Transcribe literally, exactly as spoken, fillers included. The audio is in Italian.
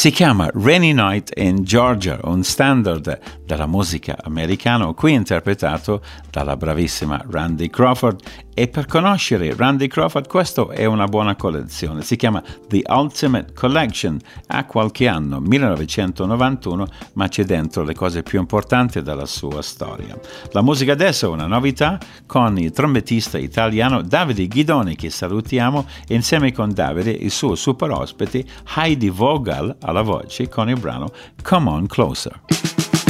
Si chiama Rainy Night in Georgia, un standard della musica americana, qui interpretato dalla bravissima Randy Crawford. E per conoscere Randy Crawford, questa è una buona collezione. Si chiama The Ultimate Collection, ha qualche anno, millenovecentonovantuno, ma c'è dentro le cose più importanti della sua storia. La musica adesso è una novità con il trombettista italiano Davide Ghidoni, che salutiamo, insieme con Davide il suo super ospite Heidi Vogel alla voce con il brano Come On Closer.